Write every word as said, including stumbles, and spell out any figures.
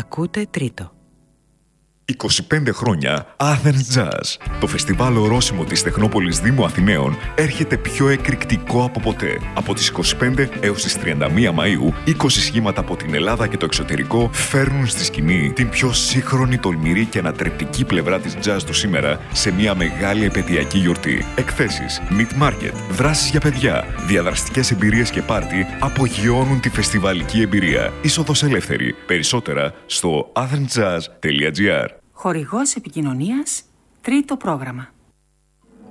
Ακούτε τρίτο. είκοσι πέντε χρόνια Athens Jazz. Το φεστιβάλ ορόσημο της Τεχνόπολης Δήμου Αθηναίων έρχεται πιο εκρηκτικό από ποτέ. Από τις είκοσι πέντε έως τις τριάντα μία Μαΐου, είκοσι σχήματα από την Ελλάδα και το εξωτερικό φέρνουν στη σκηνή την πιο σύγχρονη, τολμηρή και ανατρεπτική πλευρά της jazz του σήμερα σε μια μεγάλη επαιτειακή γιορτή. Εκθέσεις, meet market, δράσεις για παιδιά, διαδραστικές εμπειρίες και πάρτι απογειώνουν τη φεστιβαλική εμπειρία. Είσοδος ελεύθερη. Περισσότερα στο athensjazz τελεία gr. Χορηγός επικοινωνίας, τρίτο πρόγραμμα.